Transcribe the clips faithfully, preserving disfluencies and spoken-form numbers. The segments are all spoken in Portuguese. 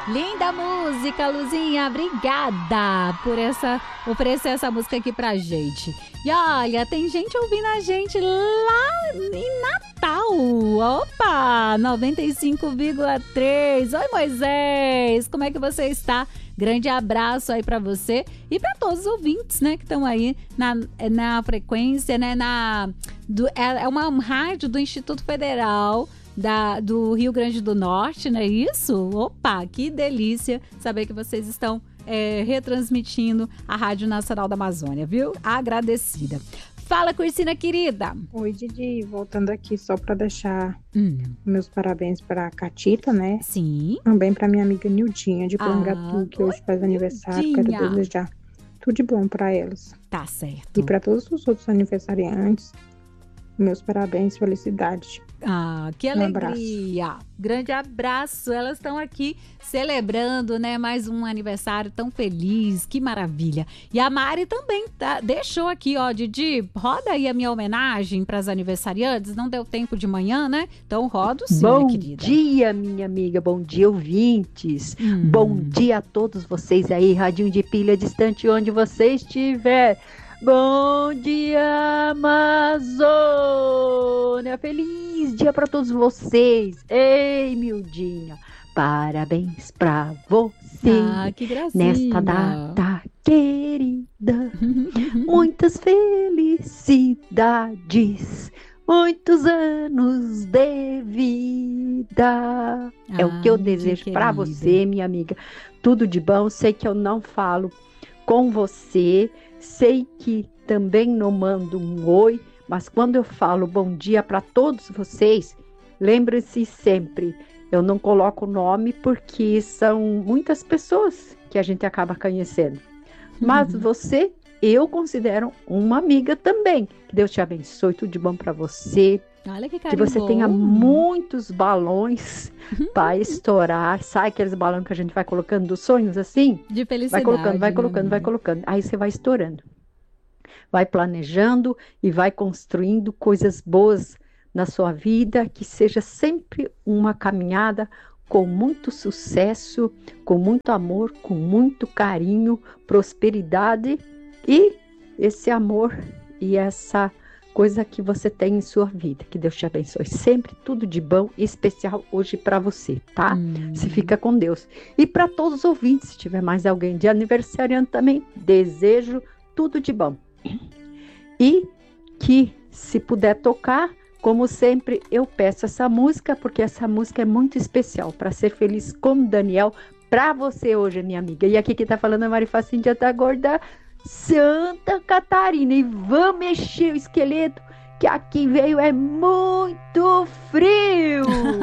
Linda música, Luzinha. Obrigada por essa, oferecer essa música aqui pra gente. E olha, tem gente ouvindo a gente lá em Natal. Opa, noventa e cinco vírgula três. Oi, Moisés. Como é que você está? Grande abraço aí pra você e pra todos os ouvintes, né, que estão aí na, na frequência, né, na, do, é, é uma rádio do Instituto Federal da, do Rio Grande do Norte, não é isso? Opa, que delícia saber que vocês estão é, retransmitindo a Rádio Nacional da Amazônia, viu? Agradecida. Fala, Cursina querida. Oi, Didi. Voltando aqui só para deixar hum. meus parabéns para a Catita, né? Sim. Também para minha amiga Nildinha de Ah, Porangatu, que hoje faz aniversário. Nildinha. Quero desejar tudo de bom para elas. Tá certo. E para todos os outros aniversariantes, meus parabéns, felicidade. Ah, que Um alegria! abraço. Grande abraço! Elas estão aqui celebrando, né, mais um aniversário tão feliz, que maravilha! E a Mari também tá, deixou aqui, ó, Didi, roda aí a minha homenagem para as aniversariantes. Não deu tempo de manhã, né? Então rodo sim, bom minha querida. Bom dia, minha amiga, bom dia, ouvintes. Hum. Bom dia a todos vocês aí, radinho de pilha distante onde você estiver. Bom dia, Amazônia! Feliz dia para todos vocês! Ei, Mildinha! Parabéns pra você! Ah, que gracinha! Nesta data querida! Muitas felicidades! Muitos anos de vida! É ah, o que eu desejo para você, minha amiga. Tudo de bom. Sei que eu não falo com você. Sei que também não mando um oi, mas quando eu falo bom dia para todos vocês, lembre-se sempre, eu não coloco o nome porque são muitas pessoas que a gente acaba conhecendo. Mas uhum. você, eu considero uma amiga também. Que Deus te abençoe, tudo de bom para você. Olha que, que você bom. tenha muitos balões para estourar. Sabe aqueles balões que a gente vai colocando dos sonhos assim? De felicidade. Vai colocando, vai colocando, né? vai colocando. Aí você vai estourando. Vai planejando e vai construindo coisas boas na sua vida. Que seja sempre uma caminhada com muito sucesso, com muito amor, com muito carinho, prosperidade e esse amor e essa coisa que você tem em sua vida. Que Deus te abençoe. Sempre tudo de bom e especial hoje para você, tá? Hum. Se fica com Deus. E para todos os ouvintes, se tiver mais alguém de aniversariante também, desejo tudo de bom. E que, se puder tocar, como sempre, eu peço essa música, porque essa música é muito especial para ser feliz como Daniel, para você hoje, minha amiga. E aqui que tá falando a Marifacinha da Gorda Santa Catarina. E vamos mexer o esqueleto, que aqui veio é muito frio.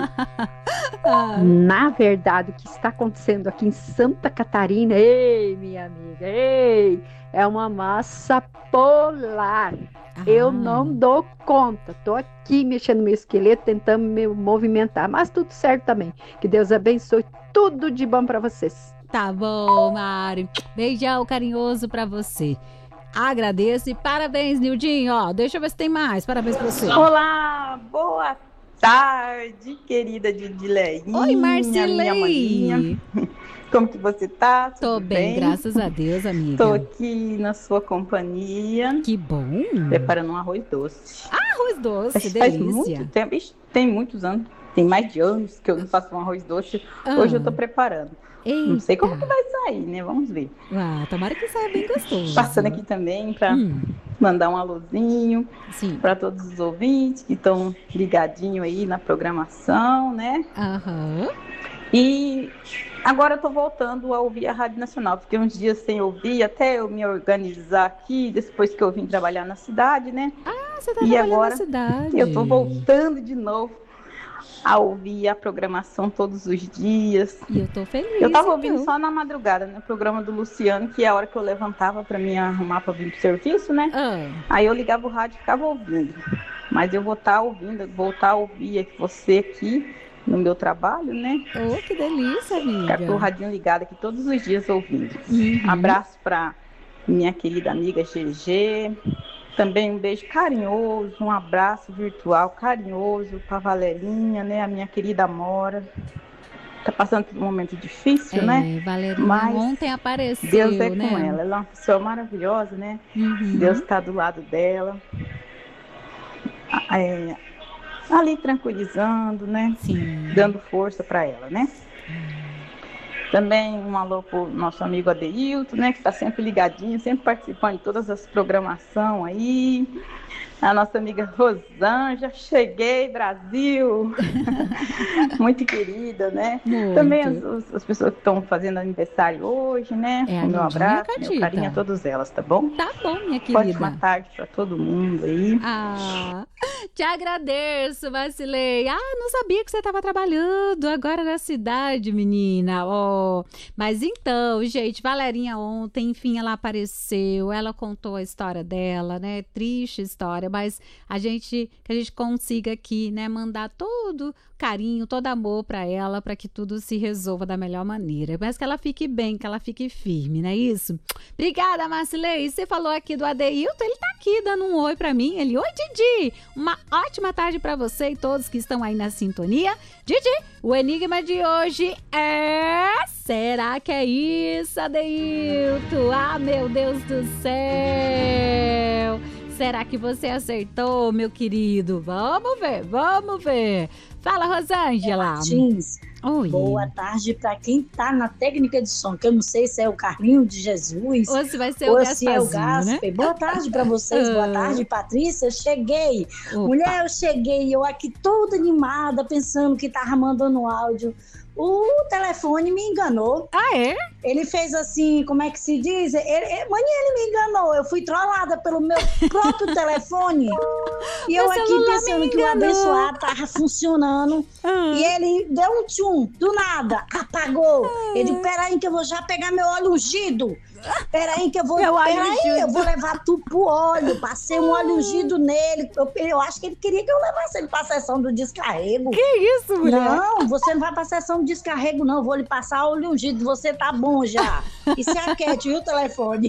Na verdade, o que está acontecendo aqui em Santa Catarina, ei, minha amiga, ei, é uma massa polar. Ah. Eu não dou conta. Tô aqui mexendo no meu esqueleto, tentando me movimentar, mas tudo certo também. Que Deus abençoe, tudo de bom para vocês. Tá bom, Mari. Beijão carinhoso pra você. Agradeço e parabéns, Nildinho. Ó, deixa eu ver se tem mais. Parabéns pra você. Olá, boa tarde, querida Didileinha. Oi, Marcilei. Minha maninha. Como que você tá? Tudo Tô bem, bem, graças a Deus, amiga. Tô aqui na sua companhia. Que bom. Preparando um arroz doce. Ah, arroz doce, Acho delícia. Faz muito tempo, tem muitos anos, tem mais de anos que eu não faço um arroz doce. Ah. Hoje eu tô preparando. Eita. Não sei como que vai sair, né? Vamos ver. Ah, tomara que saia bem gostoso. Passando aqui também para hum. mandar um alôzinho para todos os ouvintes que estão ligadinhos aí na programação, né? Aham. Uhum. E agora eu tô voltando a ouvir a Rádio Nacional. Fiquei uns dias sem ouvir, até eu me organizar aqui, depois que eu vim trabalhar na cidade, né? Ah, você tá e trabalhando agora na cidade. Eu tô voltando de novo a ouvir a programação todos os dias. E eu tô feliz. Eu tava ouvindo então. só na madrugada, né? O programa do Luciano, que é a hora que eu levantava pra me arrumar pra vir pro serviço, né? Ah. Aí eu ligava o rádio e ficava ouvindo. Mas eu vou estar tá ouvindo, voltar a ouvir você aqui no meu trabalho, né? Oh, que delícia, amiga. Ficar com o radinho ligado aqui todos os dias ouvindo. Uhum. Abraço pra minha querida amiga G G. Também um beijo carinhoso, um abraço virtual carinhoso para Valerinha, né, a minha querida Amora. tá passando por um momento difícil, É, né? Valerinha Mas ontem apareceu, Deus é né? com ela. Ela é uma pessoa maravilhosa, né? Uhum. Deus está do lado dela. É, ali tranquilizando, né? Sim. Dando força para ela, né? Também um alô pro nosso amigo Adeilton, né? Que está sempre ligadinho, sempre participando de todas as programações aí. A nossa amiga Rosângela, cheguei, Brasil! Muito querida, né? Muito. Também as, as pessoas que estão fazendo aniversário hoje, né? É, a o meu Lindinha abraço, Catita. meu carinho a todas elas, tá bom? Tá bom, minha querida. Ótima tarde para todo mundo aí. Ah, te agradeço, Vacilei. Ah, não sabia que você estava trabalhando agora na cidade, menina. Oh, mas então, gente, Valerinha ontem, enfim, ela apareceu, ela contou a história dela, né? Triste história, mas a gente, que a gente consiga aqui, né, mandar todo carinho, todo amor para ela, para que tudo se resolva da melhor maneira. Mas que ela fique bem, que ela fique firme, não é isso? Obrigada, Marcilei. Você falou aqui do Adeilton, ele tá aqui dando um oi para mim. Ele, oi, Didi. Uma ótima tarde para você e todos que estão aí na sintonia. Didi, o enigma de hoje é... Será que é isso, Adeilton? Ah, meu Deus do céu! Será que você acertou, meu querido? Vamos ver, vamos ver. Fala, Rosângela. Martins, Oi. boa tarde para quem tá na técnica de som, que eu não sei se é o Carlinho de Jesus ou se vai ser ou o se é o Gasparzinho, Gasper. né? Boa tarde para vocês, boa tarde, Patrícia. Eu cheguei. Opa. Mulher, eu cheguei, eu aqui toda animada, pensando que tava mandando áudio. O telefone me enganou. Ah, é? Ele fez assim, como é que se diz? Ele, ele, mãe, ele me enganou. Eu fui trollada pelo meu próprio telefone. E eu Meu aqui celular pensando me que o enganou. abençoado tava funcionando. Ah. E ele deu um tchum, do nada, apagou. Eu disse, peraí que eu vou já pegar meu óleo ungido. Peraí que eu vou, Meu óleo peraí, ungido. eu vou levar tudo pro óleo. Passei um óleo ungido nele. Eu, eu acho que ele queria que eu levasse ele pra sessão do descarrego. Que isso, mulher? Não, você não vai pra sessão de descarrego, não. Eu vou lhe passar óleo ungido. Você tá bom já. E se aquete, viu, o telefone?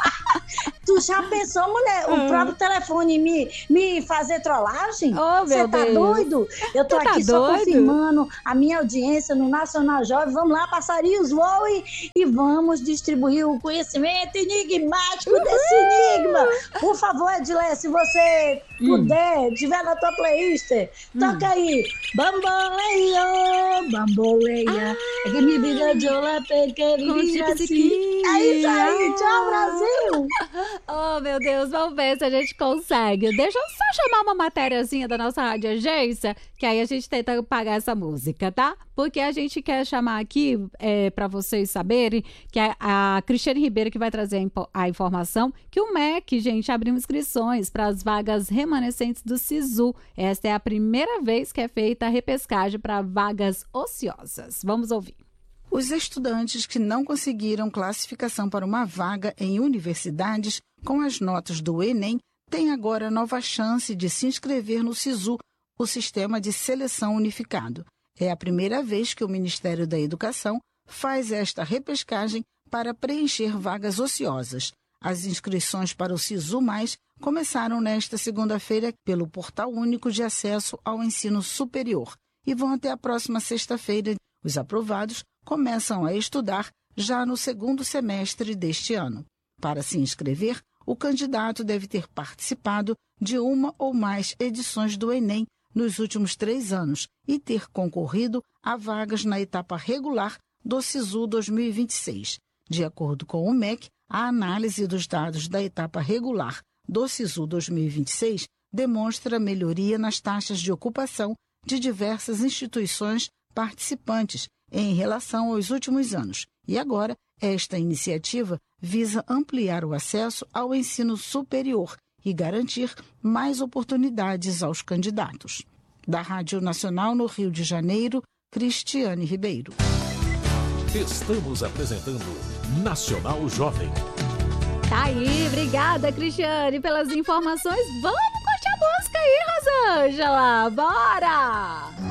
Tu já pensou, mulher? O Hum. próprio telefone me, me fazer trollagem? Oh, Você meu tá Deus. doido? Eu tô Você tá aqui só doido? confirmando a minha audiência no Nacional Jovem. Vamos lá, passarinhos, voem e vamos distribuir o conhecimento enigmático desse enigma. Por favor, Edilé, se você puder, tiver na tua playlist, toca aí. Bamboleio, bamboleia. É que me vida de olá, porque me Com vida assim. chique-chique. É isso aí, tchau, Brasil. Oh, meu Deus, vamos ver se a gente consegue. Deixa eu só chamar uma matériazinha da nossa rádio agência, que aí a gente tenta pagar essa música, tá? Porque a gente quer chamar aqui, é, para vocês saberem, que é a Cristiane Ribeiro que vai trazer a, impo- a informação que o M E C, gente, abriu inscrições para as vagas remanescentes do SISU. Esta é a primeira vez que é feita a repescagem para vagas ociosas. Vamos ouvir. Os estudantes que não conseguiram classificação para uma vaga em universidades com as notas do Enem têm agora nova chance de se inscrever no SISU, o Sistema de Seleção Unificado. É a primeira vez que o Ministério da Educação faz esta repescagem para preencher vagas ociosas. As inscrições para o SISU Mais começaram nesta segunda-feira pelo Portal Único de Acesso ao Ensino Superior e vão até a próxima sexta-feira. Os aprovados começam a estudar já no segundo semestre deste ano. Para se inscrever, o candidato deve ter participado de uma ou mais edições do Enem nos últimos três anos e ter concorrido a vagas na etapa regular do SISU dois mil e vinte e seis. De acordo com o M E C, a análise dos dados da etapa regular do SISU dois mil e vinte e seis demonstra melhoria nas taxas de ocupação de diversas instituições participantes em relação aos últimos anos. E agora, esta iniciativa visa ampliar o acesso ao ensino superior e garantir mais oportunidades aos candidatos. Da Rádio Nacional no Rio de Janeiro, Cristiane Ribeiro. Estamos apresentando Nacional Jovem. Tá aí, obrigada, Cristiane, pelas informações. Vamos curtir a música aí, Rosângela. Bora!